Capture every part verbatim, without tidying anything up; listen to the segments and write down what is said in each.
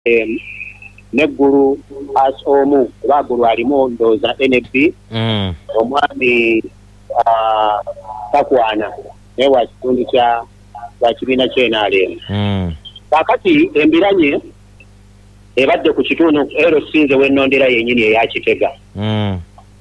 em neggulu as omu bagulu alimu ndoza N B mm omwami ah takwana ewa kitundu kya kya kibiina ky'enaalemu mm kakati embiranye ebadde ku kitundu ero sinze wennondera yennyini eya Kitega mm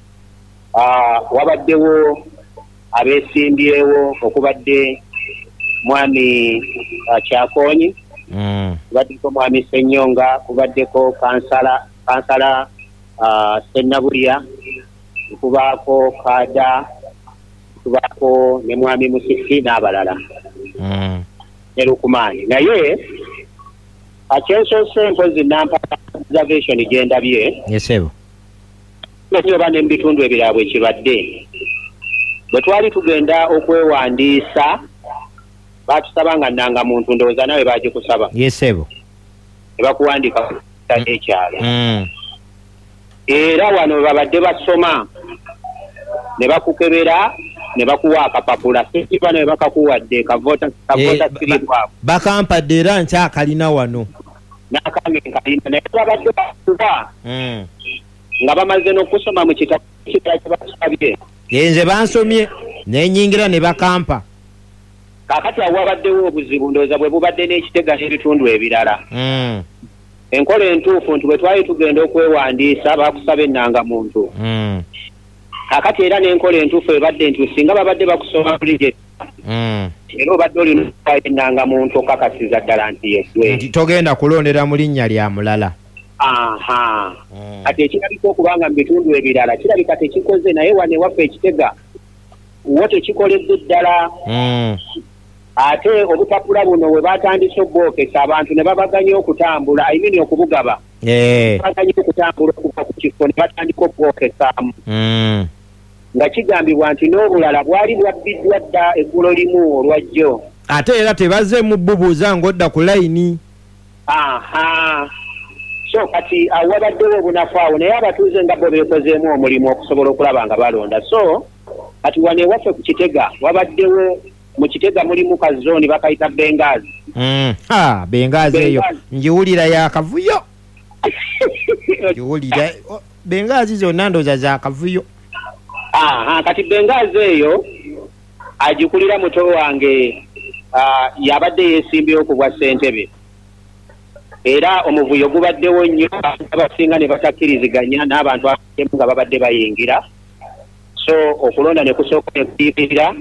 ah wabaddewo abeesimbyewo okubadde mwami uh, Kyakonyi mm kubaddeko mwami Ssenyonga kubaddeko kansala kansala uh, Sennabulya kubaako Kada kubaako ne mwami Musisi n'abalala mm ne Lukumani naye akyensose mpozi nampa observation gyendabye yesebo naye bane mbitundu ebirabwe kibadde bwe twali tugenda okwewandiisa batusaba nga nnanga muntu ndowooza nawe bagikusaba yesebo ne bakuwandika ekyalo mm era wano babadde basoma ne bakukebera ne bakuwa akapapula sikiba ne bakakuwadde kavota kavota Eh, siri bwabo bakampadde era nkyakalina wano n'akange nkalina naye babadde bakuba mm nga bamaze n'okusoma mu kitabo kitabo kye basabye yenze bansomye nenyingira ne bakampa kakati awo wabaddewo obuzibu ndowooza bwe bubadde n'Ekitega n'ebitundu ebirala mm enkola entuufu nti bwe twali tugenda okwewandiisa bakusaba ennangamuntu mm kakati era n'enkola entuufu ebadde nti singa babadde bakusoma bulijje mm era obadde olina okufaayo ennangamuntu okakasiza ddala nti yeddwe nti togenda kulondera mu linnya lya mulala aha mm kati ekirabika okubanga mu bitundu ebirala kirabika tekikoze naye wane waffe Ekitega wo tekikoledde ddala mm ate obupapula buno we batandise obwokesa abantu ne babaganya okutambula ayimini okubugaba eh baganya okutambula okuva ku kifo ne batandika obwokesaamu mm nga kigambibwa nti n'obulala bwali bwabbiddwa dda eggulo limu olwajjo ate era tebazze mu bbubuuza ng'odda ku layini aha so kati awo wabaddewo obunafu awo naye abatuuze nga bo beekozeemu omulimu okusobola okulaba nga balonda so kati wane waffe ku Kitega wabaddewo mu Kitega mulimu kazooni bakayita Bengazi mm ha Bengazi eyo Bengazi. njiwulira yakavuyo njiwulira oh, Bengazi zonna ndooza za kavuyo aha kati Bengazi eyo agikulira muto wange uh, yabadde yeesimbyewo ku bwa ssentebe era omuvuyo gubaddewo nnyo abasinga ne batakkiriziganya n'abantu abatemu nga babadde bayingira so okulonda ne kusooka ne kuyimirira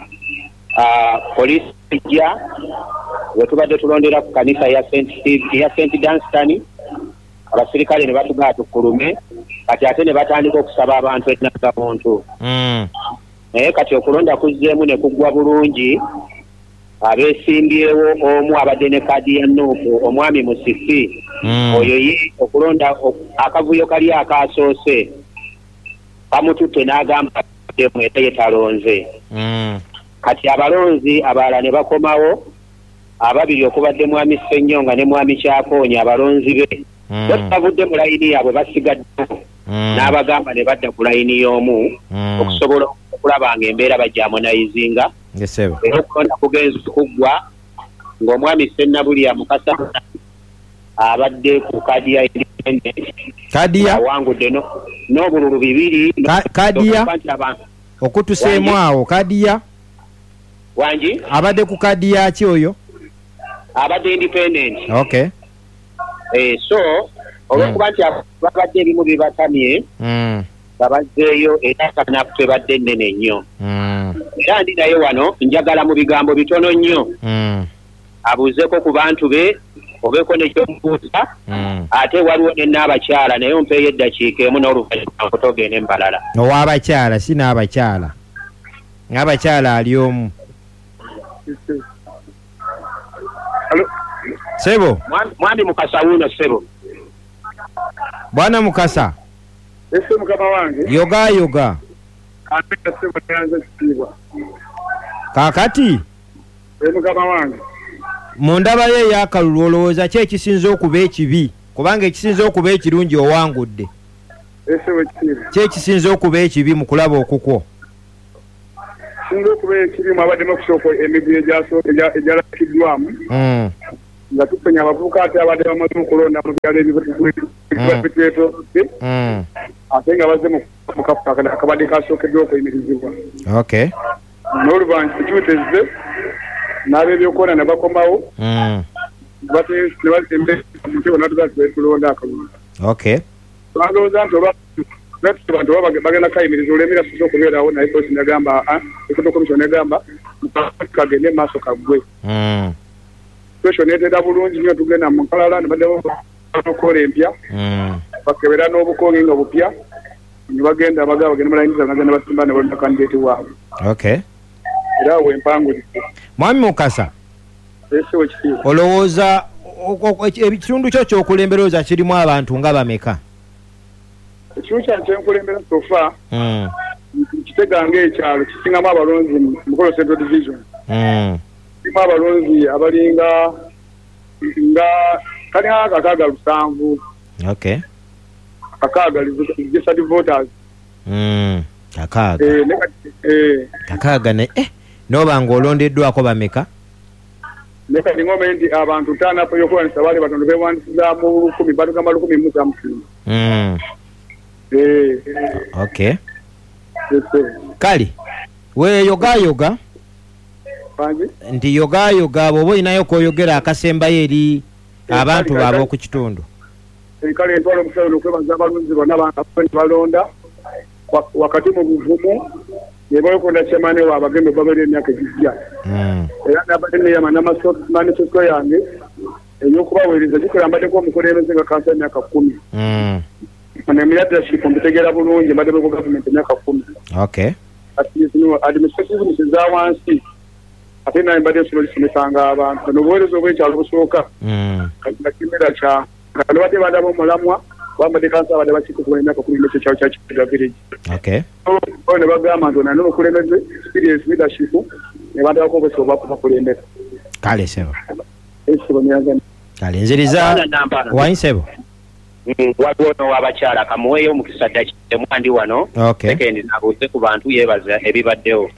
uh, poliisi ejja we tubadde tulondera ku kanisa ya Saint ya Saint Dunstan abasirikale ne batugaa tukulume kati ate ne batandika okusaba abantu ennangamuntu mm naye kati okulonda kuzzeemu ne kuggwa bulungi abeesimbyewo omu abadde ne kadi ya Nuupu omwami Musisi mm oyo ye okulonda akavuyo kali akaasoose bamututte n'agamba mwete yetalonze mm kati abalonzi abalala ne bakomawo ababiri okubadde mwami Ssenyonga ne mwami Kyakonyi abalonzi be mm bavudde mu layini yaabwe basigaddewo mm n'abagamba ne badda ku layini y'omu mm okusobola okulaba nga embeera bajyamunayizinga yesebo era okulonda kugenza okuggwa ng'omwami Sennabulya Mukasa abadde ku kadi ya independent kadiya awangudde no n'obululu bibiri Ka- kadiya okuba nti abantu okutuseemu awo kadiya wangi abadde ku kadiya ki oyo abadde independent okay eh so olwokuba nti babadde ebimu bibatamye mm babazzeeyo era kanaku tebadde nnene nnyo mm era ndi naye wano njagala mu bigambo bitono nnyo mm abuuzeeko ku bantu be obeeko nekyomubuuza mm ate waliwo ne n'abakyala naye ompeeyo eddakiika emu n'oluvannyuma nkutogende embalala ow'abakyala si n'abakyala ng'abakyala ali omu sebo Mwami- mwami Mukasa wuuno ssebo bwana Mukasa ese mukama wange yoga yoga apeka sebo yanze kitiibwa kaakati e mukama wange mu ndaba ye ey'akalulu olowooza ki ekisinza okuba ekibi kubanga ekisinza okuba ekirungi owangudde ese wekitiibwa ki ekisinza okuba ekibi mu kulaba okukwo singa okuba ekirimu abaddemu okusooka emigulu egyalakiddwamu mm nga tufenya abavubuka ate abadde bamaze okulonda mu byalo ebibitwetoodde ate nga bazze mu akabadde kasookeddwa okuyimirizibwa n'oluvannyuma kiwutezze n'ab'ebyokwona ne bakomawo netulonda akalulu balowooza nti oba bantu bagenda kayimiriza olw'emira sosa okubeerawo naye kosi negamba ekoto komisioni egamba kagende maaso kaggwe situation neetera bulungi nnyo tugenda mu nkalala nebaddewo okola empya bakebera n'obukonge nga bupya ne bagenda bagaa bagenda balayingiza bagenda basimba ne balonda kandidate waabwe era wempangulidde mwami Mukasa esiwo kitiibwa olowooza ekitundu kyo ky'okulemberooza kirimu abantu nga bameka ekitundu kyange kyenkulembera sofa kitega ng'ekyalo kisingamu abalonzi mukolo central division kirimu abalonzi abalinga nga kali akakaaga lusanvu akakaaga registered voters akaaga akaaga ne eh noba ng'olondeddwako bameka ne kati ngome nti abantu ttaano apo yokuwanisa baali batono beewandisiza mu lukumi batugamba lukumi mu samusinga okay kali weeyogayoga nti yogayoga bw'oba olinayo kwoyogera akasembayo eri abantu baabwe ku kitundu kale ntwala omusalo okwebaza abalunzi bonna balonda wakati mu buvumu yebayokonda kyemane wabagembe babere emyaka egijja era nabadde neyama n'amanifesto yange eyokubaweereza gikola mbaddeko omukulembeze nga kansa emyaka kkumi nemileadership mbitegeera bulungi mbadde beko gavumenti emyaka kkumi administrative za wansi ate naye mbadde ensolo lisomesanga abantu nobuweereza obwekyalo busooka nga kimera kya nga badde badaba omulamwa bambadde kansa badde bakikukuba emyaka kumi nekyo kyalo kya Kipega village oyo ne bagamba nti onani omukulembeze experience leadership ne bandabako obwesi obakulembera kale sebo esebo niyanza kale nziriza wainsebo waliwo n'owabakyala kamuweeyo omukisa ddakika mwandi wano sekendi nabuuze ku bantu yeebaza ebibaddewo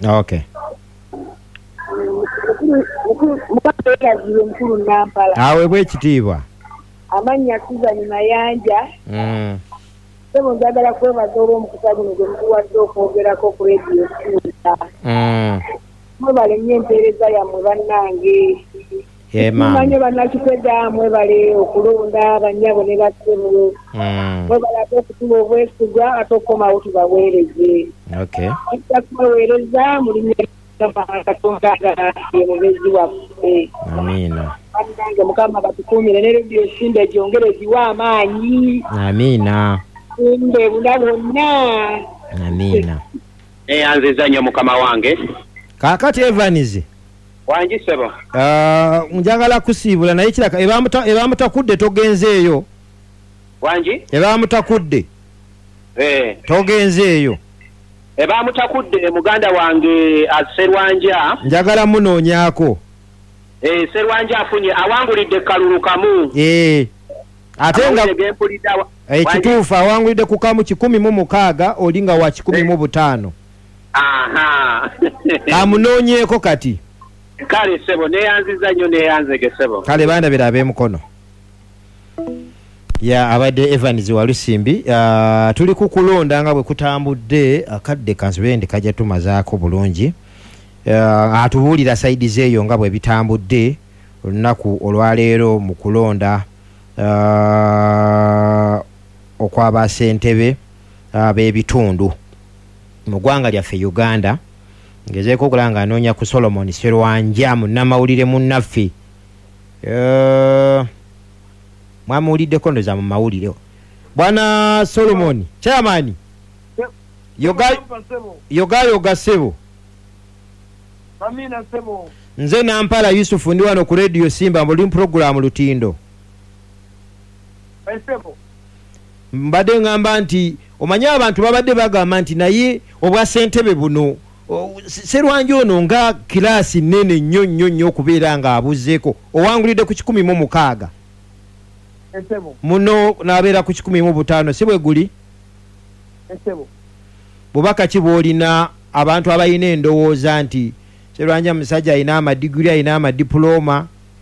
mukulu Nampala aweebwa ekitiibwa amannya Suzan Mayanja sebo njagala kwebaza olw'omukisa guno gwe mukuwadde okwogerako ku rediyo Ssuuta mwebale nnyo empeereza yammwe bannange manye bannakipega mwebale okulonda bannyabo ne bassebo mwebale ate okutuba obwesiga ate okukomawo tubaweereze ejja kubaweereza mulimu Katonda ye mubezi waffe amiina bannange mukama batukuumire ne rediyo Simba egyongere giwa amaanyi amiina simbe buna bonna amiina neyanziza nnyo mukama wange kaakati Evanize wangi sebo uh, njagala kusiibula naye kiraka ebamutakudde togenzeeyo wangi ebamutakudde eh togenzeeyo ebamutakudde muganda wange Serwanja njagala munoonyaako eh Serwanja afunye awangulidde kalulu kamu eh ate nga ekituufu awangulidde ku kamu kikumi mu mukaaga olinga wa kikumi mu butaano aha amunoonyeeko kati kale sebo neyanziza nnyo neyanzege sebo kale bandabira ab'emukono ya abadde Evans Walusimbi uh, tuli ku kulonda nga bwe kutambudde akadde kanzibende kajja tumazaako bulungi uh, atubuulira saidi zeeyo nga bwe bitambudde olunaku olwaleero mu kulonda uh, okwaba ssentebe ab'ebitundu uh, mu ggwanga lyaffe Uganda ngezeeko okulanga anoonya ku Solomon Serwanja munnamawulire munnaffe uh, mwamuwuliddeko ndoza mu mawulire bwana Solomon chairman yoga yoga yoga sebo amina sebo nze Nampala Yusufu ndi wano ku radio Simba mbuli program lutindo sebo mbadde ngamba nti omanya abantu babadde bagamba nti naye obwa ssentebe buno Serwanja ono nga kilasi nene nnyo nnyo nnyo okubeera nga abuzeeko owangulidde ku kikumi mu mukaaga esebo muno nabeera ku kikumi mu butaano si bwe guli esebo bubaka ki bw'olina abantu abalina endowooza nti Serwanja musajja alina amadiguli alina amadipulooma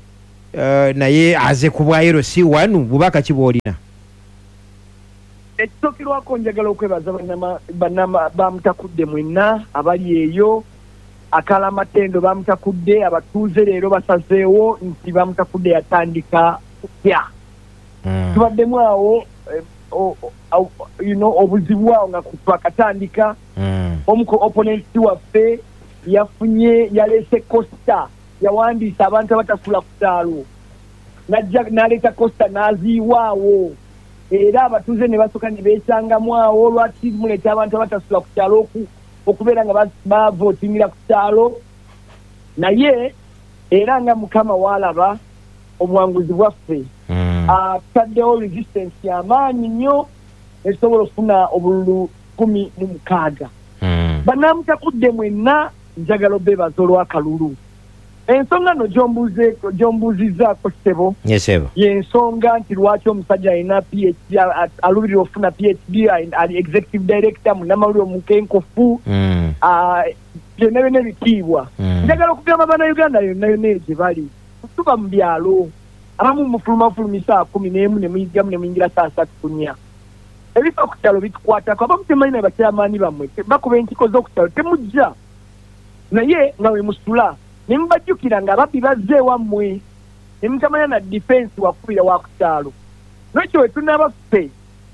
uh, naye aze ku bwa L C one bubaka kiboolina ekisokirwako njagala okwebaza bannama bamutakudde mwenna abali eyo akalamatendo bamutakudde abatuuze leero basazeewo nti bamutakudde yatandika kutya mm. tubaddemu awo you know obuzibu awo nga twakatandika mm. omuko opponent waffe yafunye yalese costa yawandiisa abantu abatasula ku kyalo najja n'aleeta costa n'aziiwaawo era abatuuze ne basooka ne beesangamu awo lwaki muleeta abantu abatasula ku kyalo okubeera nga bavootingira ku kyalo naye era nga mukama waalaba obuwanguzi bwaffe ataddewo resistance y'amaanyi nnyo esobola okufuna obululu kumi mu mukaaga bannamutakudde mwenna njagala obeebaza olw'akalulu ensonga no gyombuuzizzaako ssebo y'ensonga nti lwaki omusajja alina phd alubirira okufuna phd ali executive director munnamawulire omukenkofu byonna byonna ebitiibwa njagala okugamba bannayuganda yonna yonna eyo gye bali tuba mu byalo abamu mufulumafulumi saa kumi n'emu ne muyiggamu ne muyingira saa satu kunya ebifa ku kyalo bitukwatako abamu temalina bakyamaani bammwe bakuba entiko z'oku kyalo temujja naye nga we musula ne mubajjukira nga ababbi bazze ewammwe ne mutamanya na defense wakubira wa ku kyalo nekyo we tunabaffe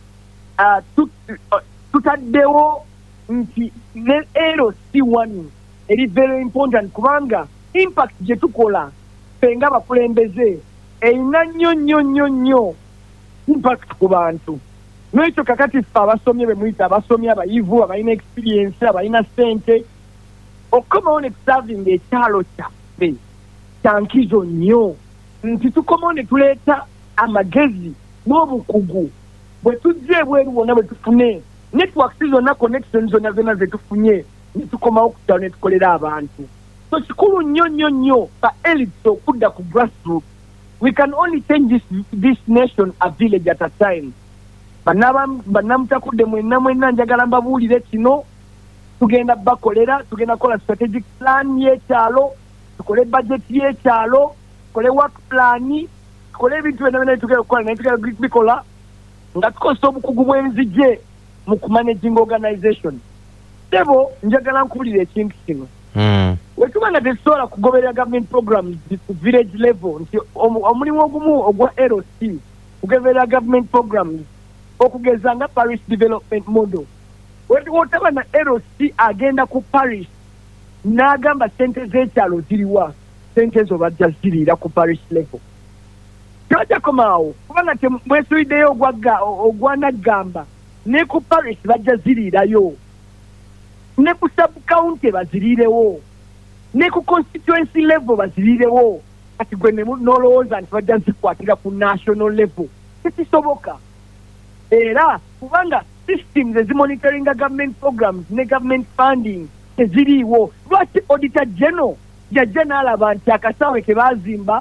tutaddewo nti ne L C one eri very important kubanga impact gye tukola ffe nga abakulembeze eyina nnyo nnyo nnyo nnyo impact ku bantu n'ekyo kakati ffe abasomye be muyita abasomye abayivu abalina experience abalina ssente okukomawo ne tusavinga ekyalo kyaffe kya nkizo nnyo nti tukomawo ne tuleeta amagezi n'obukugu bwe tujja ebweru bwonna bwe tufune networks zonna connection zonna zonna ze tufunye ne tukomawo ku kyalo ne tukolera abantu so kikulu nnyo nnyo nnyo ba elites okudda ku grassroots. We can only change this, this nation a village at a time. Bannamutakudde mwenna mwenna njagala mbabuulire kino tugenda bakolera tugenda kola strategic plan y'ekyalo tukole budget y'ekyalo tukole work plan tukole ebintu byonna byonna tugenda kukola naye tugenda bikola nga tukozesa obukugu bw'enzije mu kumanaging organization. Debo njagala nkubuulire ekintu kino mm. wetuba nga tetusobola kugoberera government programs ku village level nti omulimu ogumu ogwa L C kugoberera government programs okugeza nga parish development model wotaba na L C agenda ku parish n'agamba sente z'ekyalo ziriwa sente ezo bajja ziriira ku parish level kyajja komaawo kubanga temwesulideyo ogwanagamba ne ku parish bajja ziriirayo ne ku sub-county baziriirewo ne ku constituency level baziriirewo kati gwe nolowooza nti bajja nzikwatira ku national level tekisoboka era kubanga systems ezimonitoringa government programs ne government funding teziriiwo lwaki auditor general yajja n'alaba nti akasawe ke baazimba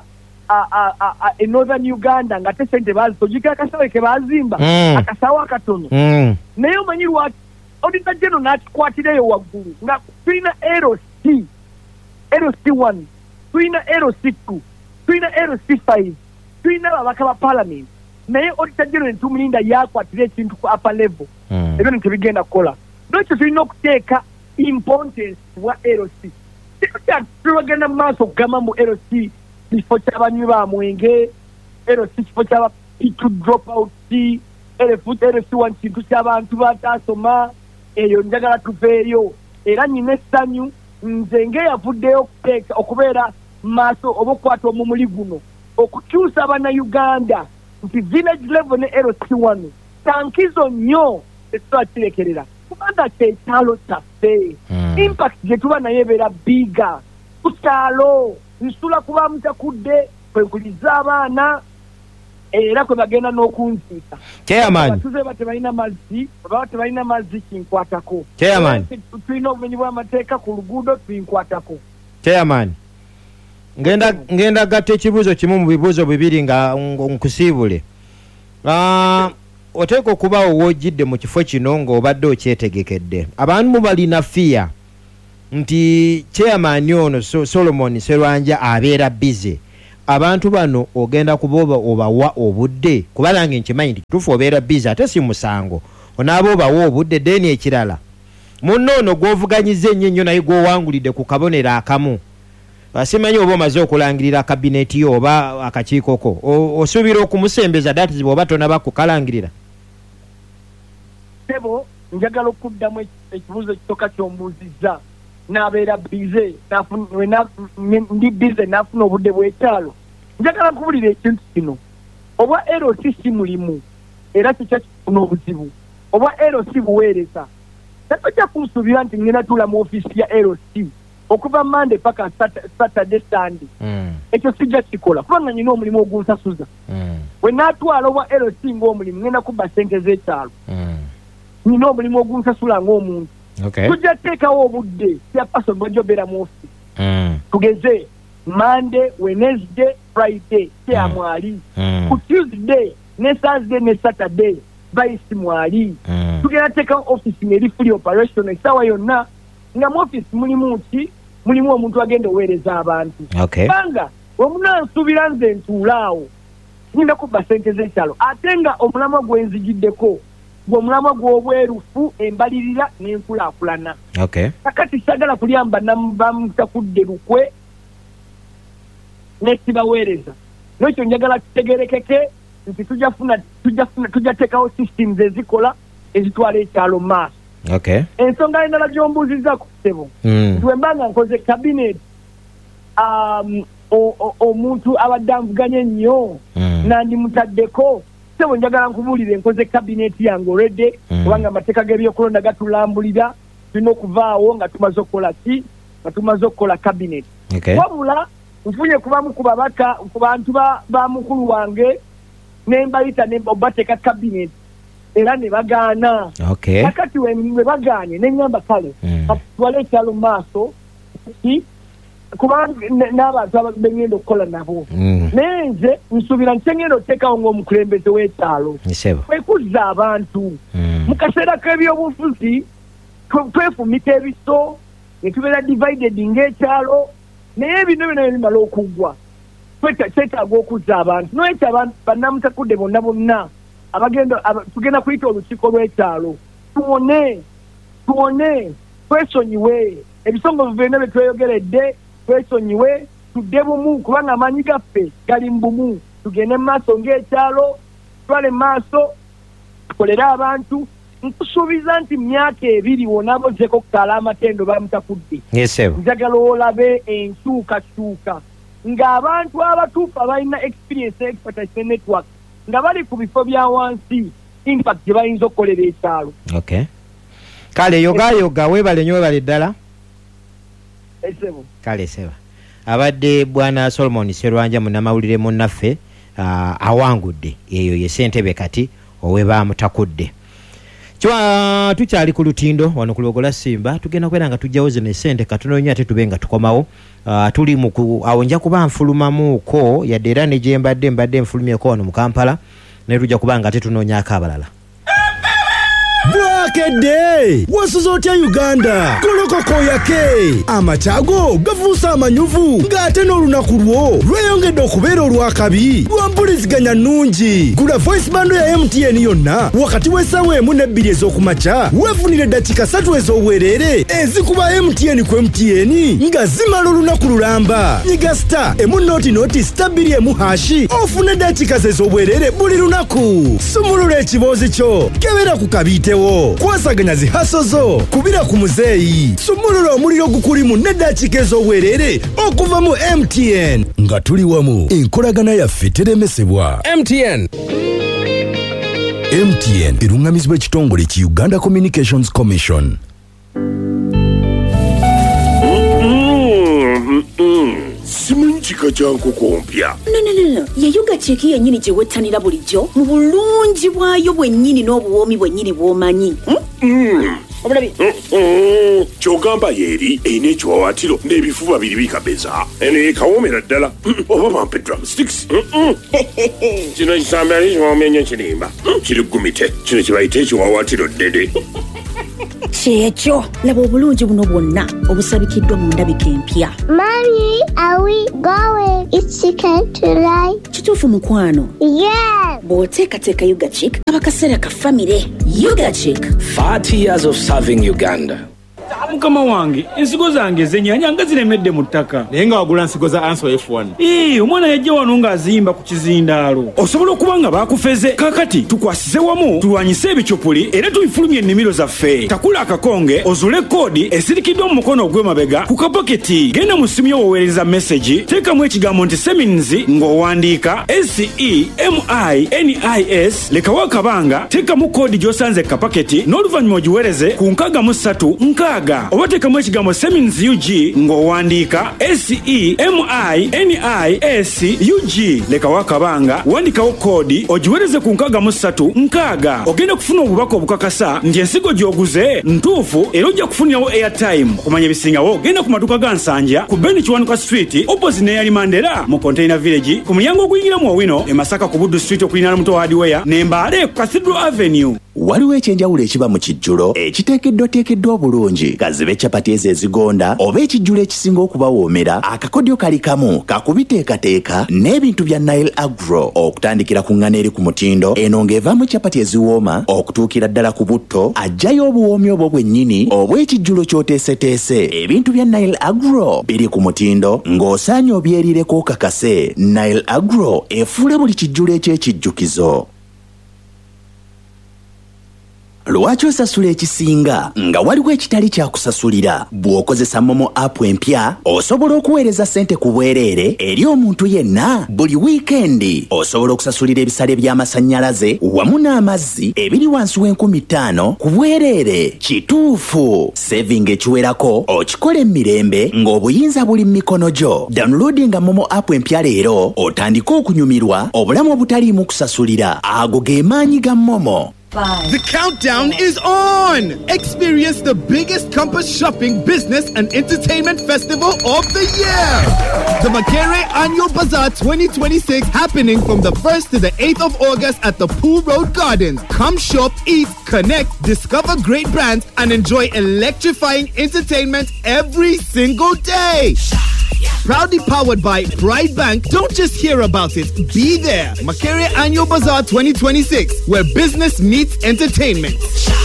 e northern Uganda nga te sente baazitogika akasawe ke baazimba mm. akasawe akatono mm. naye omanyi lwaki auditor general n'akikwatireyo waggulu nga tulina L C L C one tulina L C two tulina L C five tulina ababaka ba parliament naye auditor general netumulinda yakwatira ekintu ku upper level ebyo mm. ntibigenda kukola nekyo tulina okuteeka importance wa L C tulagenda mu maaso okugamba mu L C kifo ky'abanywi ba mwenge L C kifo ky'aba P two drop out L C one kintu ky'abantu batasoma eyo njagala tuveeyo era nyina essanyu nze ng'eyavuddeyo okuteeka okubeera maaso oba okukwata omumuli guno okukyusa abannayuganda nti village level ne L C one tankizo nnyo tetusobola kirekerera kubanga kyekyalo kyaffe impact gye tuba naye ebeera biga ku kyalo nsula kuba mutakudde kwenkuliza abaana era kwe bagenda n'okunziika abatuze ba tebalina mazzi baba tebalina mazzi kinkwatako tulina obumenyi bw'amateeka ku luguudo twinkwatako chairman ngenda ngenda gatta ekibuuzo kimu mu bibuuzo bibiri nga nkusiibule uh, oteeka okuba owoojjidde mu kifo kino ng'obadde okyetegekedde abantu balina fiya nti chairman ono so, Solomon Serwanja abeera busy abantu bano ogenda kuboba obawa obudde kubalanga nkimanyi nti tufu obeera busy ate si musango onaaba obawa obudde deni ekirala munno ono gw'ovuganyiza ennyo ennyo naye gw'owangulidde ku kabonero akamu asimanyi oba omaze okulangirira kabineti yo oba akakiiko ko osuubira okumusembeza dati bw'oba tonaba kukalangirira Sebo njagala okuddamu ekibuuzo ekitoka ky'ombuuzizza n'abeera bize ndi bize n'afuna obudde bw'ekyalo njagala nkubulira ekintu kino obwa L O C si mulimu era kikyo kifuna obuzibu obwa L O C buweereza tetojja kunsuubira nti ngenda tuula mu ofiisi ya L O C okuva Monday paka Saturday Sunday ekyo sijja kikola kubanga nyina omulimu ogunsasuza bwe naatwala obwa L O C ng'omulimu ngenda kubba ssente z'ekyalo nyina omulimu ogunsasula ng'omuntu tujja teekawo obudde sia person bwajja obeera mu ofiisi tugeze Monday, Wednesday, Friday kya mwali ku Tuesday ne Thursday ne Saturday bayisi mwali tugenda teekawo ofiisi ng'eri free operation essaawa yonna nga mu ofiisi mulimu ki mulimu omuntu agenda oweereza abantu kubanga omunansuubira nze ntuulaawo nyina kubba ssente z'ekyalo ate nga omulamwa gwenzigiddeko gw'omulamwa gw'obwerufu embalirira n'enkulaakulana kakati sagala kulyamba bamutakudde lukwe nekibaweereza n'ekyo njagala tutegerekeke nti tujja teekawo systems ezikola ezitwala ekyalo maaso ensonga endala gy'ombuuzizza ku ssebo nti wembanga nkoze cabinet omuntu abadde anvuganya ennyo nandimutaddeko ssebo njagala nkubuulire nkoze cabinet yange olwedde kubanga amateeka g'ebyokulonda gatulambulira tulina okuvaawo nga tumaze okukola ki nga tumaze okukola cabinet wabula nfunye kubamu ku babaka ku bantu ba mukulu wange nembayita obateeka cabinet era ne bagaana kakati we bagaanye neŋŋamba kale katutwale ekyalo mu maaso kubanga n'abantu abengenda okukola nabo naye nze nsuubira nti engenda oteekawo ng'omukulembeze w'ekyalo kwekuzza abantu mu kaseera k'ebyobufuzi twefumita ebiso ne tubeera divided ng'ekyalo naye bino byonna bimala okuggwa twetaaga okuzza abantu noekyo abantu bannamutakudde bonna bonna abagenda tugenda kuyita olukiiko lw'ekyalo tuwone tuwone twesonyiwe ebisongovu byonna bye tweyogeredde twesonyiwe tudde bumu kubanga amaanyi gaffe gali mu bumu tugende mu maaso ng'ekyalo tutwale mu maaso tukolere abantu nkusuubiza nti myaka ebiri wonaabozeko kukaala amatendo bamutakudde njagala olabe enkyukakyuka ng'abantu abatuufu abalina experience expertise network nga bali ku bifo bya wansi impact gye bayinza okukolera ekyalo kale yogayoga weebale nnyo weebale ddala esebo kale seba abadde bwana Solomon Serwanja munnamawulire munnaffe awangudde eyo ye ssentebe kati owebaamutakudde Chwa tukyali ku lutindo wano ku Lugola Simba tugenda kwera nga tujjawo zino essente katono nnyo ate tube nga tukomawo uh, tuli mu awo nja kuba nfulumamuuko yadde era ne gye mbadde mbadde nfulumyeko wano mu Kampala ne tujja kuba nga ate tunoonyaako abalala Bwakedde wasuza otya Uganda kolokoko yake amachago gavuusa amanyuvu ng'ate n'olunaku lwo lweyongedde okubeera olwakabi lwampuliziganya nnungi gula voice bando ya M T N yonna wakati w'essaawa emu n'ebbiri ez'okumakya weefunire eddakiika ssatu ez'obwereere ezikuba M T N ku M T N nga zimala olunaku lulamba nyiga star emu nooti nooti star bbiri emu hashi ofune eddakiika ze ez'obwereere buli lunaku sumulula ekiboozi kyo kebera ku kabiite kwasaganya zihaso zo kubira ku muzeeyi sumulula omuliro gukulimu n'eddakiika ez'obwereere okuva mu M T N nga tuli wamu enkolagana yaffe teremesebwa. M T N M T N erungamizibwa ekitongole ki Uganda Communications Commission. Simanyi kika kya nkoko mpya. No, no, no, no. Yayuga cheki yennyini gye wettanira bulijjo mu bulungi bwayo bwennyini n'obuwoomi bwennyini bw'omanyi. Mm. Obulabi. Mm. Kyogamba yeeri eyina ekiwawaatiro n'ebifuba biri bikabeza. Eno yekawoomera ddala. Oba bampe drumsticks. Kino kisambe ali kiwoomya nnyo kirimba. Kiri gumite. Kino kye bayita ekiwawaatiro ddede. kyekyo laba obulungi buno bwonna obusabikiddwa mu ndabika empya. Mommy, are we going? It's chicken tonight. Kituufu mukwano? Yeah. Bw'oteekateeka Yuga Chick kaba kaseera ka famire. Yuga Chick, forty years of serving Uganda. Mukama wange ensigo zange zenyanya nga ziremedde mu ttaka naye nga wagula nsigo za Answer F one. Ee, omwana yajja wano ng'azimba ku kizindaalo. Osobola okuba nga baakufeze kaakati tukwasize wamu tulwanyise ebikyupuli era tubifulumye ennimiro zaffe. Takula akakonge ozule koodi esirikiddwa mu mukono ogw'emabega ku kapaketi. Genda mu ssimu yo woweereza message teekamu ekigambo nti Semins ng'owandiika S E M I N I S lekawo akabanga teekamu koodi gy'osanze kapaketi n'oluvannyuma ogiweereze ku nkaaga mu ssatu nkaaga. Oba teekamu ekigambo Semins U G ng'owandiika S E M I N I S U G lekawo akabanga wandikawo koodi ogiweereze ku nkaaga mu ssatu nkaaga. Ogenda kufuna obubaka obukakasa nti ensigo gy'oguze ntuufu era ojja kufunirawo airtime. Okumanya ebisingawo genda ku maduuka ga Nsanja ku Beni Kiwanuka Street opposite n'eyali Mandera mu Container Village ku mulyango oguyingira mu Owino e Masaka ku Buddu Street okulinaana Muto Hardware ne Mbale ku Cathedral Avenue. Waliwo ekyenjawulo ekiba mu kijjulo ekiteekeddwateekeddwa obulungi kazibe capati ezo ezigonda oba ekijjulo ekisinga okubawoomera akakodyo kali kamu kakubiteekateeka n'ebintu bya Nile Agro okutandikira ku ngano eri ku mutindo eno ng'evaamu capati eziwooma okutuukira ddala ku butto ajjayo obuwoomi obwo bwennyini obw'ekijjulo ky'oteeseteese. Ebintu bya Nile Agro biri ku mutindo ng'osaanye obyerireko kakase. Nile Agro efuula buli kijjulo eky'ekijjukizo. Lwaki osasula ekisinga nga waliwo ekitali kyakusasulira? Bw'okozesa Momo app empya osobola okuweereza ssente ku bwereere eri omuntu yenna buli wiikendi. Osobola okusasulira ebisale by'amasannyalaze wamu n'amazzi ebiri wansi w'enkumi ttaano ku bwereere. Kituufu, saving ekiwerako okikola emirembe ng'obuyinza buli mu mikono gyo. Downloadinga Momo app empya leero otandike okunyumirwa obulamu obutaliimu kusasulira. Ago ge maanyi ga Momo. Five. The countdown is on! Experience the biggest campus shopping, business, and entertainment festival of the year! The Makere Annual Bazaar twenty twenty-six happening from the first to the eighth of August at the Pool Road Gardens. Come shop, eat, connect, discover great brands, and enjoy electrifying entertainment every single day! Proudly powered by Pride Bank. Don't just hear about it, be there. Makere Annual Bazaar twenty twenty-six, where business meets entertainment.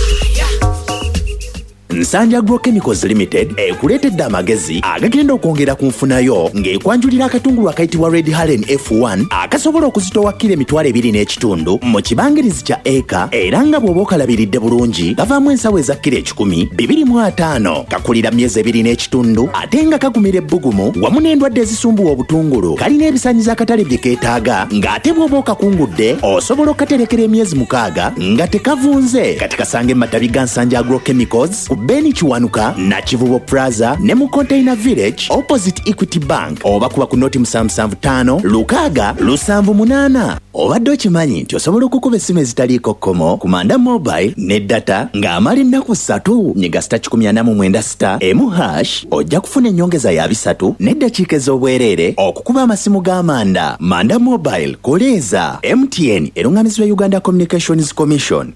Nsanja Agrochemicals Limited ekuleetedde amagezi agagenda okwongera ku nfunayo ng'ekwanjulira akatungulu akayitibwa Red Haren F one akasobola okuzitowa kilo emitwalo ebiri n'ekitundu mu kibangirizi kya eka era nga bw'oba okalabiridde bulungi kavaamu ensawo eza kilo ekikumi bibiri mu ataano kakulira myezi ebiri n'ekitundu ate nga kagumira ebbugumu wamu n'endwadde ezisumbuwa obutungulu kalina ebisaanyizo akatale bye keetaaga ng'ate bw'oba okakungudde osobola okaterekera emyezi mukaaga nga tekavunze. Kati kasange mu matabi ga Nsanja Agrochemicals ku Beni Kiwanuka na Kivubo Plaza ne mu Container Village opposite Equity Bank oba kuba ku noti musanvu musanvu ttaano lukaaga lusanvu munaana. Obadde okimanyi nti osobola okukuba essimu ezitaliiko kkomo ku Manda Mobile ne data ng'amala ennaku ssatu nyiga sita kikumi ana mu mwenda sita emu hash ojja kufuna ennyongeza ya bisatu n'eddakiika ez'obwereere okukuba amasimu g'Amanda. Manda Mobile koleeza M T N erungamizibwa Uganda Communications Commission.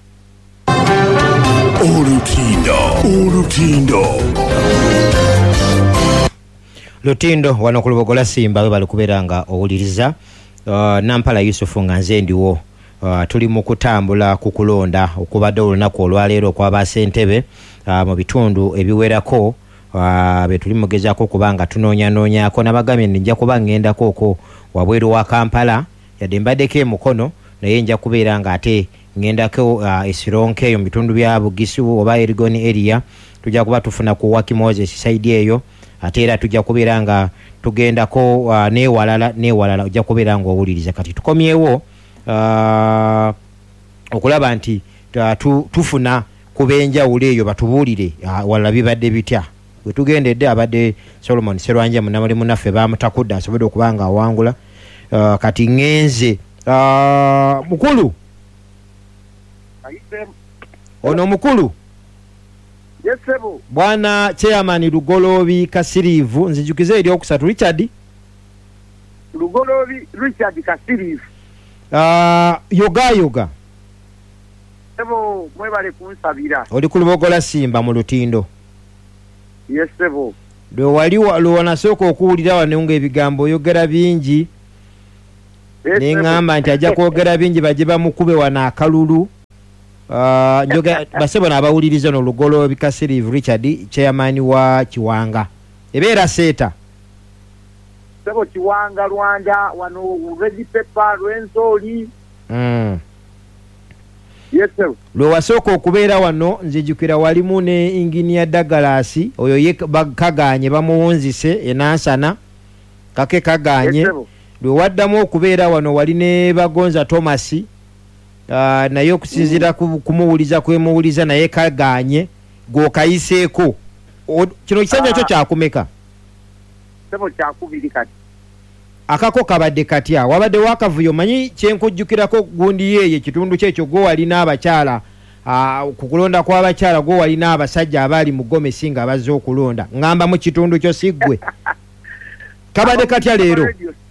Olutindo, olutindo. Lutindo wano ku Lubogola Simba we bali kubeera nga owuliriza. Uh, Nampala Yusufu nga nze ndiwo. Uh, tuli mu kutambula ku kulonda okubadde olunaku olwaleero kw'aba Ssentebe uh, mu bitundu ebiwerako uh, be tuli mugezaako kubanga tunoonya-noonyaako nabagambye nja kuba ngendako okwo wabweru wa Kampala yadde mbaddeko emukono naye nja kubeera nga ate ngendako uh, esironke eyo mu bitundu bya Bugisu oba Erigoni area tujja kuba tufuna ku Waki Moses side eyo ate era tujja kubeera nga tugendako uh, n'ewalala n'ewalala ojja kubeera nga owuliriza. Kati tukomyewo uh, okulaba nti uh, tu, tufuna kubenjawulo eyo batubuulire uh, walala bibadde bitya. We tugendedde abadde Solomon Serwanja munamuli munaffe bamutakudde asobodde okuba nga awangula. Uh, kati ngenze uh, mukulu ono mukulu Yes, sebo. Bwana Chairman Lugolobi Kasirivu nzijukize eri okusatu Richard Lugolobi Richard Kasirivu uh, yoga yoga sebo mwebale kunsabira. Oli ku Lubogola Simba mu Lutindo. Yes sebo. Lwe wali lwe wanasooka okuwulira wano ng'ebigambo oyogera bingi. Yes, ne ngamba nti ajja kwogera bingi baje bamukube wana akalulu. Uh, njoga basebo n'abawuliriza no Lugolo Bikasirivu Richard chairman wa Kiwanga. Ebeera seta. Sebo Kiwanga Rwanda wano Red Pepper Rwenzoli. Mm. Yes sir. Lwe wasooka okubeera wano nzijukira walimu ne Engineer Douglas oyo ye bakaganye bamuwonzise enansana kake kaganye. Yes, lwe waddamu okubeera wano wali ne Bagonza Thomas uh, naye okusinziira mm. kumuwuliza kwemuwuliza naye kaganye gwokayiseeko kino kisanja kyo kyakumeka sebo kyakubiri kati akako kabadde katya wabadde wakavuyo manyi kyenkujjukirako gundi yeye kitundu kyekyo gwo wali n'abakyala uh, ku kulonda kw'abakyala gwo wali n'abasajja abaali mu Gomesi nga bazze okulonda ngamba mu kitundu kyo siggwe kabadde katya leero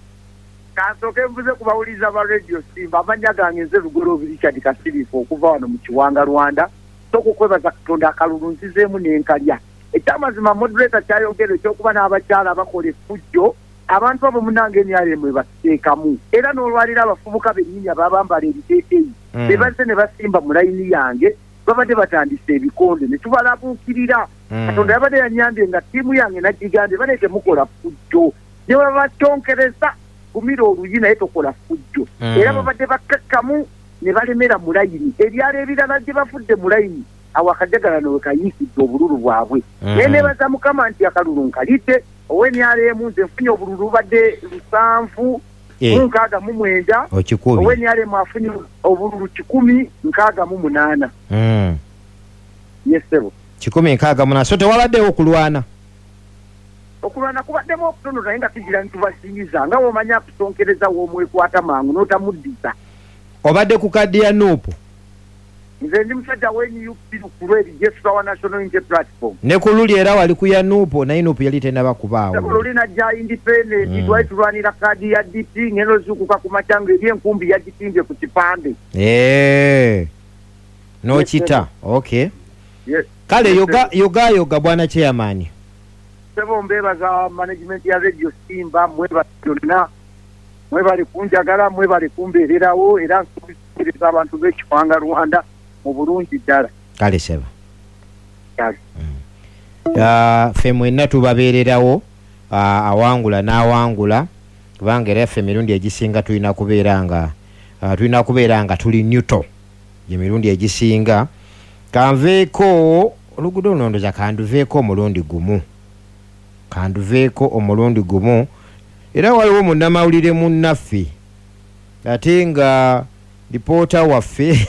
kansoke mvuze kubawuliza ba Radio Simba amanya gange nze Lugolo Richard Kasirifu okuva wano mu Kiwanga Rwanda tokukwebaza Katonda akalulu nzizeemu n'enkalya ekyamazima moderator kyayogere ekyokuba n'abakyala abakola effujjo abantu abo munange nyaremwe bateekamu era n'olwalira abafubuka bennyini ababambala ebiteeteeyi mm. be bazze ne basimba mu layini yange babadde batandise ebikonde ne tubalabuukirira mm. Katonda yabadde yanyambye nga ttiimu yange nagigambe bane temukola ffujjo ne babatonkereza kumira oluyi naye tokola ffujjo mm. era babadde bakakkamu ne balemera mu layini ebyalo ebirala gye bafudde mu layini awo akajjagalano we kayiisidde obululu bwabwe mm. naye nebaza Mukama nti akalulu nkalite owenyalemu nze nfunye obululu badde lusanvu yeah. nkaaga mu mwenda okikubi owenyalemu afunye obululu kikumi nkaaga mu munaana mm. yesebo kikumi nkaaga munaana so tewabaddewo okulwana okulwana kubaddemu okutono naye nga tugira ntitubasingiza nga womanya kusonkereza womwekwata mangu n'otamuddiza obadde ku kaddi ya nuupu nze ndi musajja w'enyupiru ku lweri Jesusawa National Unity Platform ne ku luli era wali ku ya nuupu naye nuupu yali tennaba kubaawo luli najja independent mm. twali tulwanira kadi ya D P ngeno zukuka ku macyango eri enkumbi yagitimbye ku kipande eh n'okita yes, okay yes. kale yes, yoga yoga yoga bwana chairman sebo mbebaza management ya Radio Simba mweba byonna mwebali kunjagala mwebali kumbeererawo era nsubiriza abantu b'Ekiwanga Rwanda mu bulungi ddala kale seba kale ya mm. fe mwenna tubabeererawo uh, awangula n'awangula kubanga era ffe emirundi egisinga tulina kubeera nga uh, tulina kubeera nga tuli neutral emirundi egisinga kanveeko oluguudo luno ndoza kanduveeko omulundi gumu kanduveeko omulundi gumu era waliwo munnamawulire munnaffe ate nga lipoota waffe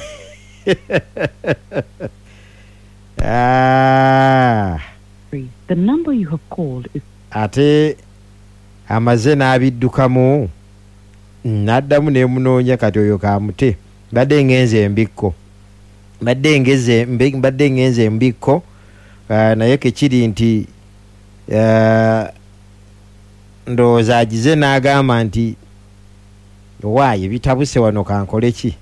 ah. The number you have called is... ate amaze n'abiddukamu n'addamu nemunoonya kati oyo kamute mbadde ngenze embikko mbadde ngeze mbadde ngenze embikko uh, naye kekiri nti uh, ndowooza agize n'agamba nti waaye bitabuse wano kankole ki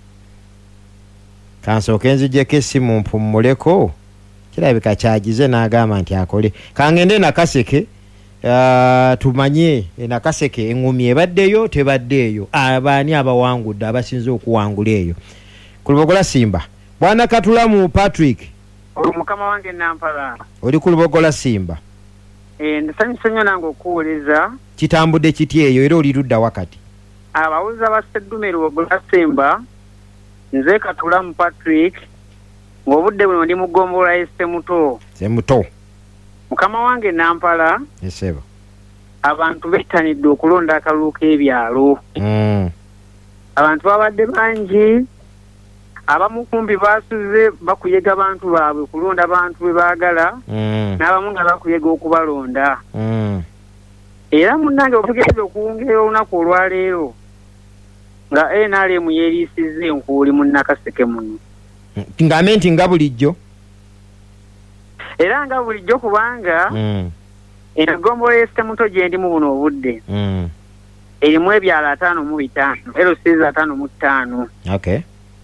kansooke nzijjeko essimu mpummuleko kirabika kyagize n'agamba nti akole kangende nakaseke uh, tumanye nakaseke engumi ebaddeyo tebaddeeyo abaani abawangudde abasinze okuwangula eyo ku Lubogola Simba bwana Katulamu Patrick mukama wange nampala oli ku Lubogola Simba eh ndisanyusa nnyo nange okuwuliriza kitambudde kiti eyo era oli ludda wakati abawuliza baseddume Lubogola Simba nze Katulamu Patrick ng'obudde buno ndi mugombola ese muto semuto mukama wange nampala eseba abantu bettanidde okulonda akalulu k'ebyalo mm. abantu babadde bangi abamu kumbi basuze bakuyega abantu baabwe kulonda abantu be baagala mm. n'abamu nga bakuyega okubalonda mm. era munnange otugereza okuwungeera olunaku olwaleero nga N R M yeeriisizza enkuuli mu Nakaseke muno ngambe nti nga bulijjo era nga bulijjo kubanga mm. enagombola esite muto gye ndi mu buno obudde mm. erimu ebyalo ataano mu bitaano L C Z ataano mu ttaano okay.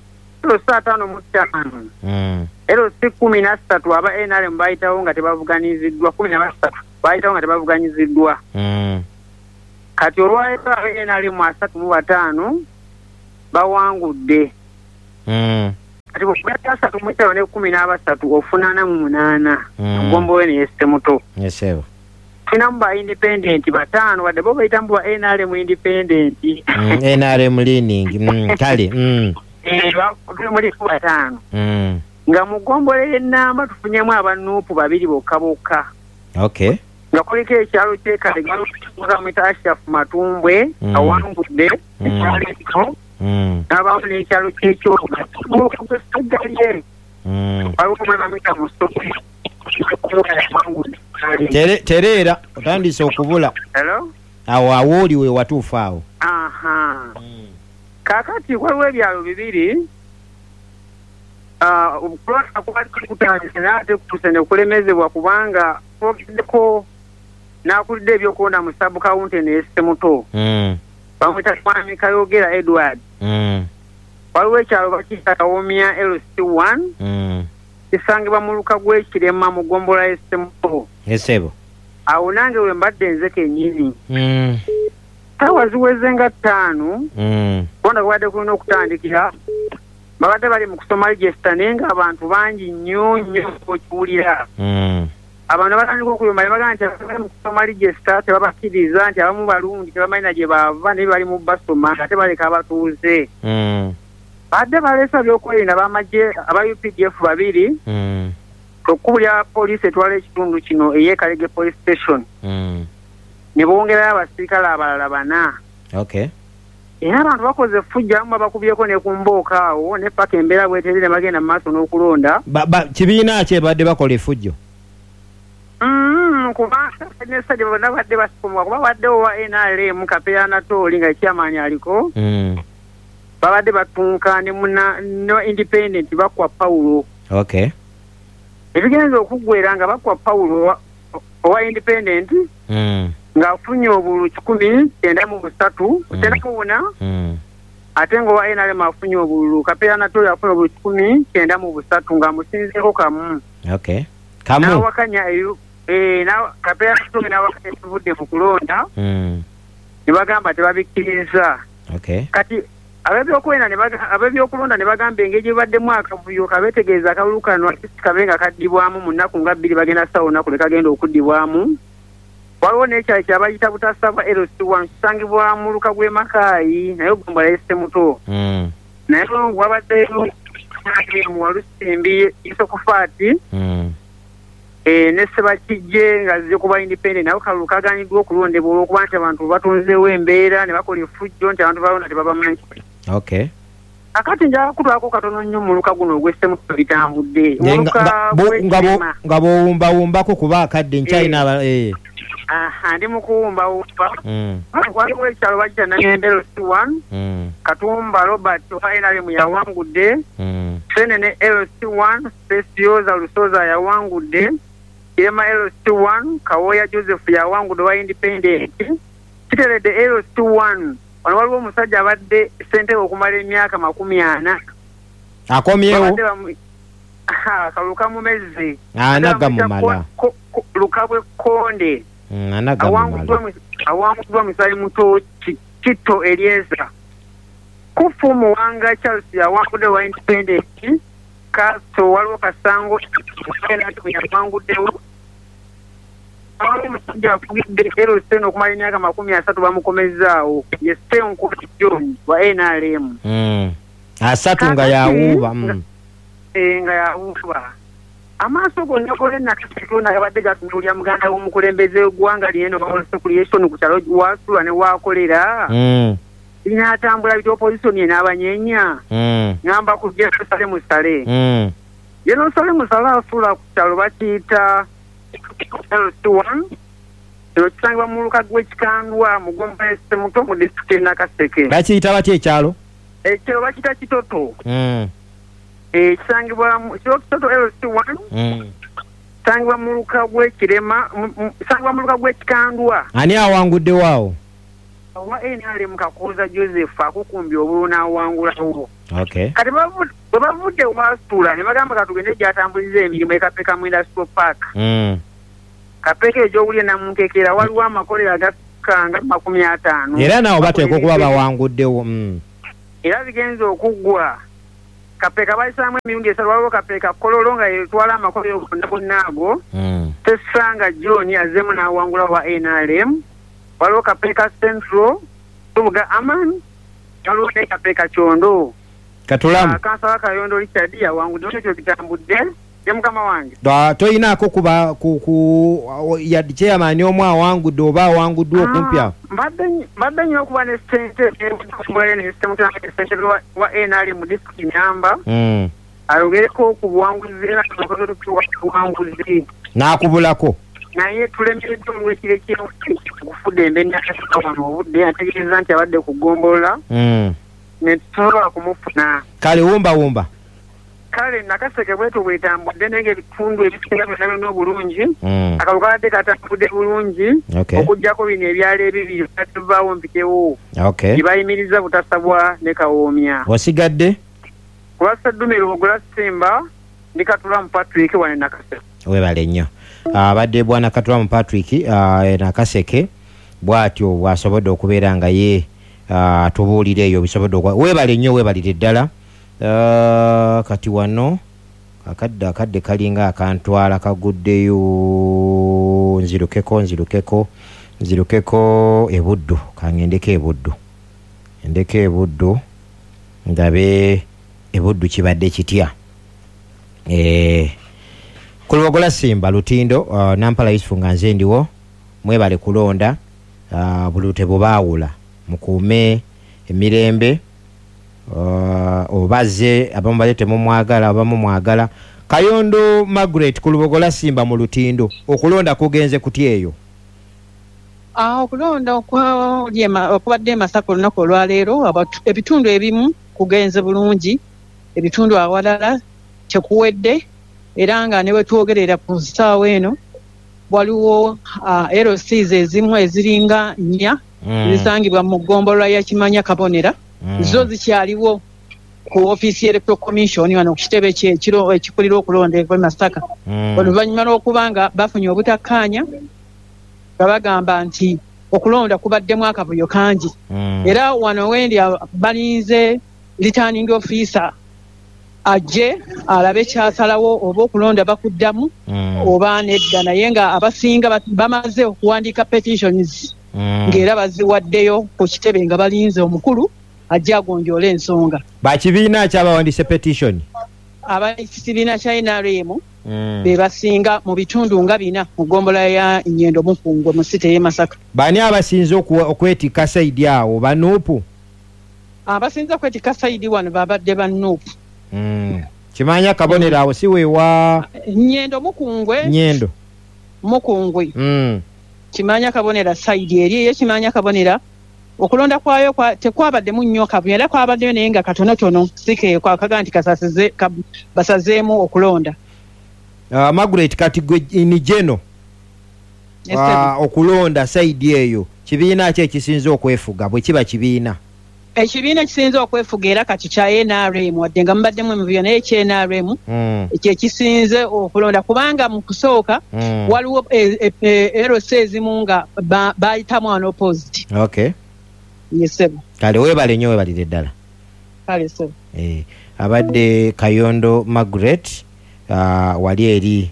ero saa tano mu ttaano mm. ero si kumi na ssatu aba N R M bayitawo nga tebavuganyiziddwa kumi na basatu bayitawo nga tebavuganyiziddwa mm. kati olwaleero aba N R M asatu mu bataano bawangudde mm. kati bwekubata asatu mu ttaano ne kumi n'abasatu ofuna ana mu munaana mm. Gombowe ne Yeste Muto yesebo tulinamu ba independent bataano wadde bo bayitamu bwa N R M independent mm. N R M leaning mm. kale mm. eh tuli muli bataano mm. nga mu Gombowe ennamba tufunyemu abanuupu babiri bokka bokka okay nga kuliko ekyalo kyekale gamuita Ashafu Matumbwe mm. awangudde mm. ekyalo ekyo mm. n'abamu n'ekyalo kyekyoga kusajjalye mm. waliwo bamuita Musoke Tere, tereera otandise okubula hello awo awooli we watuufa awo aha mm. kakati waliwo ebyalo bibiri uh, okulonda kubali kutandise naate kutuuse ne kulemezebwa kubanga twogeddeko n'akulidde ebyokulonda mu sabu kawunti ne Yeste Muto mm. bamwita Mwami Kayogera Edward mm. waliwo ekyalo bakiyita Kawomya L C one mm. kisangibwa mu luka gw'ekirema mu Gombola Yeste Muto yesebo awo nange we mbadde nze kennyini mm. tawa ziweze nga ttaano mm. bonda kubadde kulina okutandikira babadde bali mu kusoma register naye nga abantu bangi nnyo nnyo okiwulira mm. abantu batandika okuyomba ne bagamba nti abali mu kusoma register tebabakkiriza nti abamu balungi tebamalina gye bava naye bali mu basoma ate baleka abatuuze mm. badde baleesa byokwerinda bamagye aba U P D F babiri mm. okubulya poliisi etwala ekitundu kino eyekalege police station mm. ne bongerayo abasirikale abalala bana okay era abantu bakoze fujja abamu babakubyeko ne kumbooka awo ne paka embeera bweteri ne bagenda mu maaso n'okulonda ba, ba, kibiina ki badde bakola effujjo mm, kubanga nesajja bonna badde basikomwa kuba baddewo wa N R M Kapeana Tooli nga ekyamaanyi aliko mm. babadde batunka ne muna no independent bakwa Paulo okay ebigenza okuggwera nga bakwa Paulo owa independent mm. nga afunye obulu kikumi kyenda mu busatu kyenda mu buna mm. ate ng'owa N R M afunye obulu Kapeana Tooli afunye obulu kikumi kyenda mu busatu nga amusinzeeko kamu okay kamu n'awakanya eyo eh na Kapeana Tooli n'awakanya ekivudde mu kulonda mm. ne bagamba tebabikkiriza okay kati abebyokwenda ne abebyokulonda ne bagamba engeri gye baddemu akavuyo kabeetegeeza akalulu kano kabe nga kaddibwamu mu nnaku nga bbiri bagenda sawa olunaku lwe kagenda okuddibwamu waliwo n'ekyalo kyabayita butasabwa L C one kisangibwa mu luka gw'e Makaayi naye Gombola Yeste Muto mm. naye wabaddeyo mu Walusimbi Isokufaati mm. eh ne Sebakijje nga ziri kuba independent nawe kalulu kaganiddwa okulondebwa olw'okuba nti abantu batonzeewo embeera ne bakola effujjo nti abantu balonda tebabamanyi okay akati njala kutwako katono nnyo mu luka guno ogw'Yeste Muto bitambudde nga bw'owumbawumbako kuba akadde nkyalina eh aha ndi mu kuwumbawumba mm. waliwo ekyalo bakita Namirembe L C one mm. Katumba Robert wa N R M yawangudde mm. Senene L C one Specioza Lusoza yawangudde Kirema L C one Kawoya Joseph yawangudde wa independent Kiteredde L C one wano waliwo omusajja abadde ssentebe okumala emyaka makumi ana akomyewo kaluka mu mezi anaga mumala lukabwe Konde mm, anaga mumala awanguddwa Musali Muto Kitto Elieza Kufu Muwanga Charles yawangudde wa independent Kaso waliwo Kasango yawanguddewo waliwo omusajja afugidde L C okumala emyaka makumi asatu bamukomezaawo ye Ssenko John wa N R M mm. asatu nga yawuuba mm. e, nga yawuuba amaaso gonna gole nakatona yabadde gatunuulira muganda w'omukulembeze w'eggwanga lyeno bawolesekulation ku kyalo wasula ne waakolera mm. linatambula bityo opposition ye n'abanyeenya mm. ngamba ku Jerusalem Musale mm. Jerusalem Musale asula ku kyalo bakiyita L C one ekyo kisangibwa mu luka gw'ekikandwa mu Gombola Yeste Muto mu disitulikiti e Nakaseke bakiyita batya ekyalo ekyo bakiyita Kitoto mm. eh kisangibwa mu Kitoto L C one mm. kisangibwa mu luka gw'ekirema kisangibwa mu luka gw'ekikandwa ani awangudde waawo wa N R M Kakuza Joseph akukumbye obulu n'awangulawo. Okay. Kati bwe bavudde wasitula ne bagamba katugende gy'atambuliza emirimu ekapeka mu Industrial Park. Mm. Kapeka egy'owulye namunkeekera waliwo amakolero agafikanga makumi ataano. Era naawe bateekwa okuba bawanguddewo. Mm. Era bigenze okuggwa. Kapeka bayisaamu emirundi esatu waliwo Kapeka Kololo nga yetwala amakolero gonna gonna ago. Mm. Tesanga John azemu n'awangula wa N R M. Waliwo Kapeka Central, Tubuga Aman, waliwo ne Kapeka Chondo. Katulamu. Kansala Kayondo Richard yawangudde ekyo kitambudde. Ye mukama wange. Da toyinaako kuba ku ku ya chairman omu awangudde oba awanguddwe okumpya. Mbadde mbadde nnyo okuba ne ssente kumwere ne ssente ssente wa N R M mu district Nyamba. Mm. Ayogereko ku buwanguzi era n'akoze kuwanguzi. N'akubulako. Naye tulemereddwa olw'ekirekire okufudde embeera yakasika wano obudde ategeeza nti abadde kugombolola. Mm. Ne tusobola kumufuna. Kale wumba wumba. Kale nakaseke bwetu bwetambudde naye ng'ebitundu ebisinga byonna birina obulungi. Mm. Akalulu kabadde katambudde bulungi. Okay. Okuggyako bino ebyalo ebibiri batuvaawo mpikewo. Okay. Gibayimiriza butasabwa ne kawoomya. Wasigadde? Kulwa Sseddumiro ogula Simba ndi Katulamu Patrick wane nakaseke. Webale nnyo. Abadde bwana Katulamu Patrick uh, nakaseke bw'atyo bw'asobodde okubeera nga ye atubuulira eyo bisobodde okwa webale nnyo webalire ddala. Uh, kati wano akadde akadde kalinga akantwala kaguddeyo nzirukeko nzirukeko nzirukeko ebuddu kangendeko ebuddu endeko ebuddu ndabe ebuddu kibadde kitya. Eh Kulubogola Simba Lutindo uh, Nampala Yusufu nga nze ndiwo mwebale kulonda uh, bulute bubaawula mukuume emirembe uh, obaze abamu balete mu mwagala abamu mwagala. Kayondo Margaret Kulubogola Simba mu Lutindo okulonda kugenze kutya eyo? Ah okulonda okwa lyema okubadde Masaka olunaku olwaleero ebitundu ebimu kugenze bulungi ebitundu awalala kyekuwedde era nga ne wetwogerera ku ssaawa eno waliwo uh, L Cs ezimu eziringa nnya mm. zisangibwa mu ggombolola ya Kimanya Kabonera mm. zo zikyaliwo ku office Electoral Commission wano ku kitebe ky'ekiro ekikulira okulonda e Masaka. Mm. Oluvannyuma lw'okuba nga bafunye obutakkaanya nga bagamba nti okulonda kubaddemu akavuyo kangi. Mm. Era wano wendi balinze returning officer ajje alabe kyasalawo oba okulonda bakuddamu mm. oba nedda naye nga abasinga bamaze okuwandiika petitions mm. ng'era baziwaddeyo ku kitebe nga balinze omukulu ajja agonjoola ensonga. Bakibiina kyabawandise petition? Abakibiina kya N R M mm. be basinga mu bitundu nga bina mu ggombolola ya Nnyendo Mukungwe mu site y'e Masaka. Bani abasinze okwetikka sayidi awo banuupu? Abasinze okwetikka sayidi wano babadde banuupu. Mm. Kimanya Kabonera awo si wewa Nnyendo Mukungwe Nnyendo Mukungwe mm. Kimanya Kabonera side eri ye Kimanya Kabonera okulonda kwayo kwa tekwabaddemu nnyo kabuya era kwabaddeyo naye nga katonotono sike kwa kaganti kasasize kab, basazeemu okulonda. uh, Margaret kati gwe ni jeno yes, uh, okulonda side eyo kibiina kye kisinze okwefuga bwe kiba kibiina ekibiina kisinze okwefuga era kati kya N R M wadde nga mubaddemu emibyo naye kya N R M mm. ekyo kisinze okulonda kubanga mu kusooka mm. waliwo e, e, L C ezimu nga bayitamu ba unopposed. Okay. Yesebo. Kale webale nnyo webalire ddala. Kale sebo. Eh abadde Kayondo Margaret uh, wali eri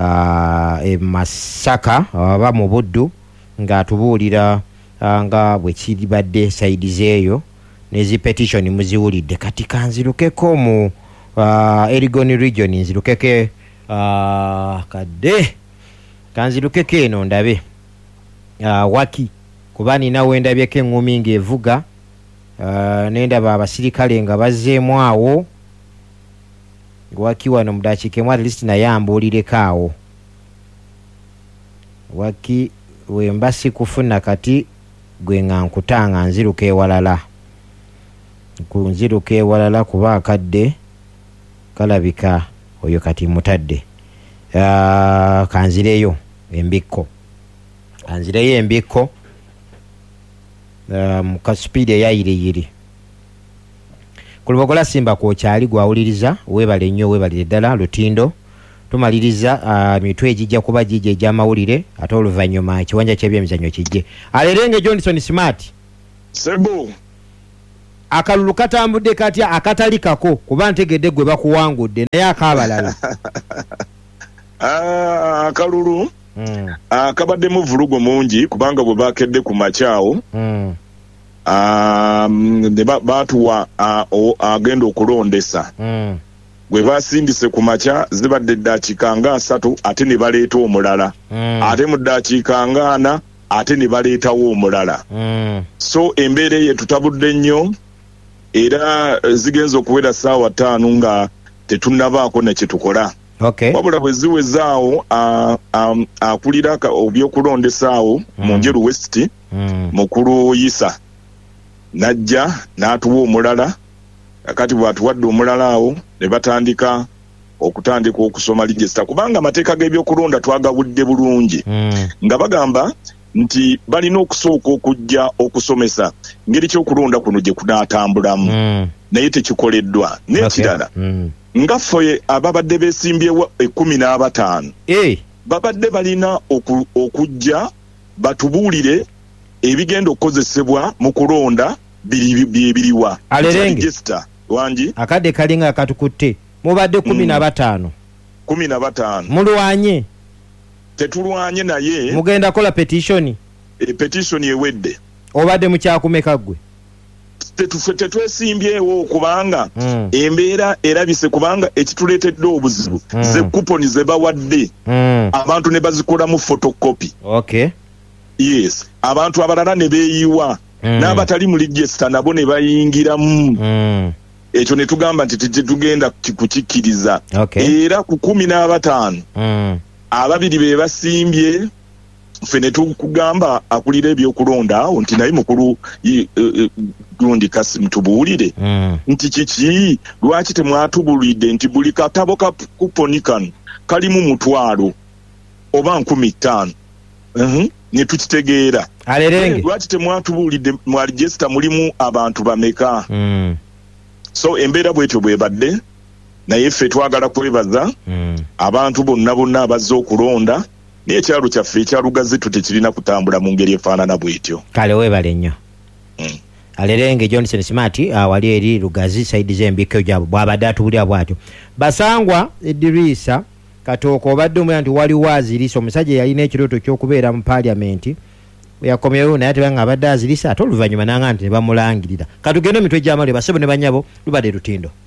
uh, e Masaka aba mu Buddu nga tubuulira uh, nga bwe kiribadde side zeeyo nezi petition muziwulidde kati kanzirukeko mu uh, Elgon region nzirukeke uh, kadde kanzirukeko eno ndabe uh, waki kuba nina wendabyeko eŋŋumi ng'evuga uh, nendaba abasirikale nga bazzeemu awo waki wano mudakikemu at least naye ambuulireko awo waki wemba sikufuna kati gwe nga nkutanga nziruka ewalala kunziruka ewalala kuba akadde kalabika oyo kati mutadde uh, kanzireyo embikko kanzireyo embikko mu ka speed eyayireyire ku Lubogola Simba kwokyali gwawuliriza weebale nnyo weebalire ddala Lutindo tumaliriza uh, mitwe ejijja kuba jije ej'amawulire ate oluvannyuma ekiwanja ky'ebyemizannyo kijje Alerenge Johnson Smart Sebo akalulu katambudde katya akatali kako kuba ntegedde gwe bakuwangudde naye akabalala ah akalulu mm. akabadde mu vulugo mungi kubanga bwe bakedde ku makyao mm. um, ne batuwa agenda okulondesa mm. gwe basindise ku makya zibadde eddakiika nga asatu ate ne baleeta omulala mm. ate mu ddakiika nga ana ate ne baleetawo omulala mm. so embeera ye tutabudde nnyo era zigenza okuwera ssaawa ttaano nga tetunnabaako ne kyetukola okay. wabula bwe ziwezaawo akulira ebyokulondesaawo mm. mu Njeru West mm. mukulu Yisa najja n'atuwa omulala kati bw'atuwadde omulala awo ne batandika okutandika okusoma register kubanga amateeka g'ebyokulonda twagawudde bulungi mm. nga bagamba nti balina okusooka okujja okusomesa ngeri ky'okulonda kuno gye kunaatambulamu mm. naye tekikoleddwa n'ekirala okay. mm. nga ffe ababadde beesimbyewo ekkumi n'abataano hey. babadde balina oku, okujja batubuulire ebigenda okukozesebwa mu kulonda biriwa Alerenge wangi akadde kalinga akatukutte mubadde kumi na bataano kumi na bataano mulwanye tetulwanye naye mugenda kola petition e petition ewedde obadde mukyakumeka gwe tetufe tetwesimbyewo kubanga mm. embeera erabise kubanga ekituleetedde obuzibu mm. ze kuponi ze bawadde mm. abantu ne bazikolamu photocopy okay yes abantu abalala ne beeyiwa mm. n'abatali mu register nabo ne bayingiramu mm. ekyo ne tugamba nti tetugenda kukikkiriza okay. era ku kumi n'abataano mm. ababiri be basimbye ffe ne tukugamba akulira ebyokulonda awo nti naye mukulu gundi Kasimu tubuulire mm. nti kiki lwaki temwatubulidde nti buli katabo ka kuponi kano kalimu mutwalo oba nkumi ttaano uh-huh. ne tukitegeera Alerenge lwaki temwatubulidde mu register mulimu abantu bameka mm. so embeera bwetyo bwebadde naye ffe twagala kwebaza mm. abantu bonna bonna abazze okulonda n'ekyalo kyaffe ekyalugazi tekirina kutambula mu ngeri efaanana bwetyo kale weebale nnyo mm. Alerenge Johnson Smart awali eri Lugazi saidi z'embiko gyabo bw'abadde atubulira bw'atyo Basangwa Idrisa Katooko obadde omulira nti waliwo azirisa omusajja yalina ekirooto ky'okubeera mu paliamenti yakomyewo naye tebanga abadde azirisa ate oluvannyuma nanga nti ne bamulangirira katugende emitwe gy'amalyo basebo ne banyabo lubadde Lutindo